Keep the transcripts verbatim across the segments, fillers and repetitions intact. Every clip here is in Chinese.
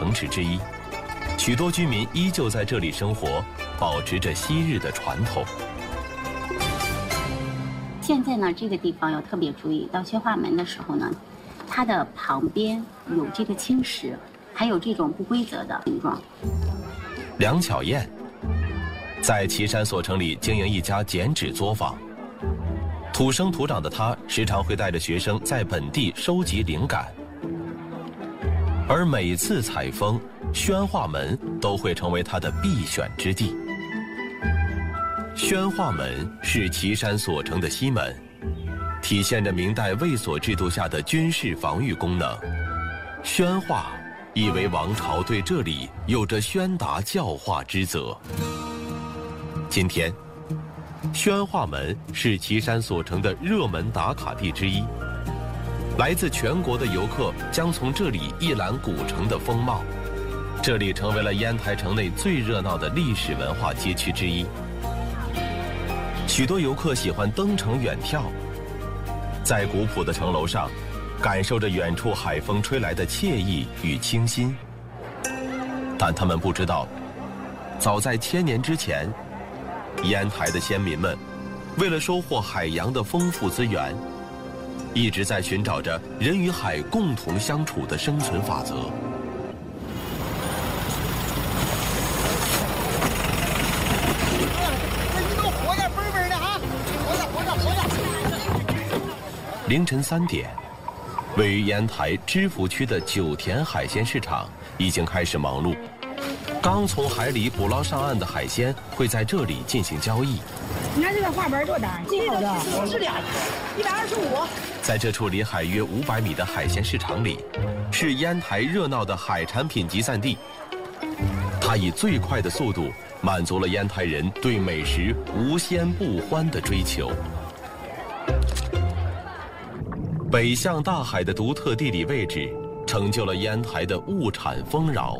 城池之一，许多居民依旧在这里生活，保持着昔日的传统。 现在呢，这个地方要特别注意，到宣化门的时候呢，它的旁边有这个青石，还有这种不规则的形状。 梁巧燕在岐山所城里经营一家剪纸作坊，土生土长的她时常会带着学生在本地收集灵感，而每次采风，宣化门都会成为她的必选之地。宣化门是岐山所城的西门，体现着明代卫所制度下的军事防御功能。宣化意为王朝对这里有着宣达教化之责。今天，宣化门是岐山所城的热门打卡地之一，来自全国的游客将从这里一览古城的风貌，这里成为了烟台城内最热闹的历史文化街区之一。许多游客喜欢登城远眺，在古朴的城楼上，感受着远处海风吹来的惬意与清新。但他们不知道，早在千年之前，烟台的先民们为了收获海洋的丰富资源，一直在寻找着人与海共同相处的生存法则。凌晨三点，位于烟台知府区的九田海鲜市场已经开始忙碌。刚从海里捕捞上岸的海鲜会在这里进行交易。 你看这个画本多大？这个是俩，一百二十五。 在这处离海约五百米的海鲜市场里，是烟台热闹的海产品集散地。它以最快的速度满足了烟台人对美食无鲜不欢的追求。北向大海的独特地理位置，成就了烟台的物产丰饶。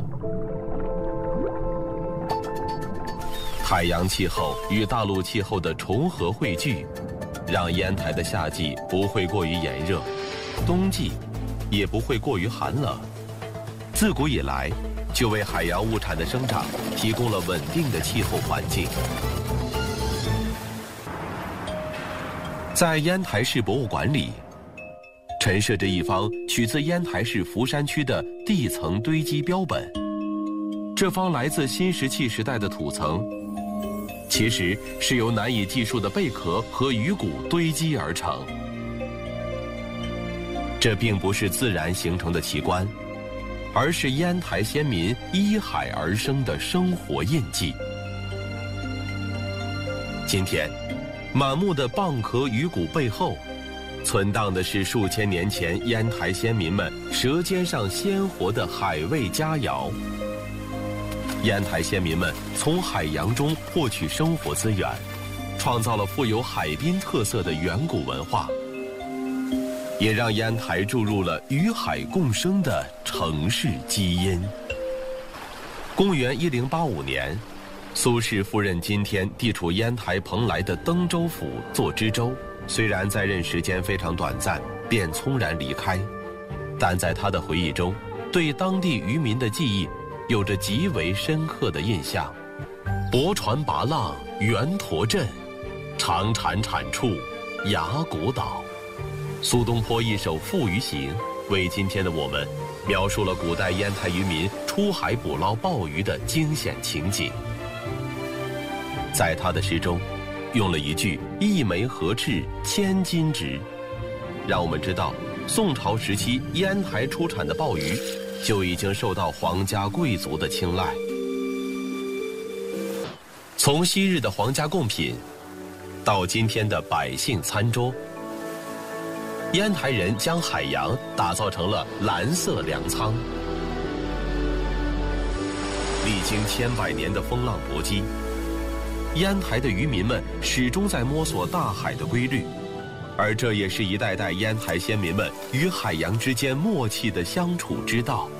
海洋气候与大陆气候的重合汇聚，让烟台的夏季不会过于炎热，冬季也不会过于寒冷。自古以来，就为海洋物产的生长提供了稳定的气候环境。在烟台市博物馆里，陈设着一方取自烟台市福山区的地层堆积标本。这方来自新石器时代的土层，其实是由难以计数的贝壳和鱼骨堆积而成。这并不是自然形成的奇观，而是烟台先民依海而生的生活印记。今天，满目的蚌壳鱼骨背后，存档的是数千年前烟台先民们舌尖上鲜活的海味佳肴。烟台先民们从海洋中获取生活资源，创造了富有海滨特色的远古文化，也让烟台注入了与海共生的城市基因。公元一零八五年，苏轼赴任今天地处烟台蓬莱的登州府做知州。虽然在任时间非常短暂，便匆然离开，但在他的回忆中，对当地渔民的记忆有着极为深刻的印象。泊船拔浪圆驼镇，长产产处崖谷岛。苏东坡一首《父渔行》为今天的我们描述了古代烟台渔民出海捕捞鲍鱼的惊险情景。在他的诗中，用了一句“一枚合赤千金值”，让我们知道宋朝时期烟台出产的鲍鱼就已经受到皇家贵族的青睐。从昔日的皇家贡品，到今天的百姓餐桌，烟台人将海洋打造成了蓝色粮仓。历经千百年的风浪搏击，烟台的渔民们始终在摸索大海的规律，而这也是一代代烟台先民们与海洋之间默契的相处之道。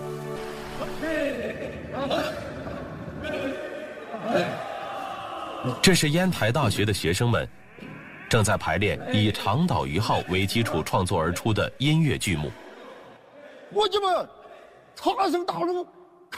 这是烟台大学的学生们正在排练以长岛鱼号为基础创作而出的音乐剧目。 伙计们，唱了声大龙。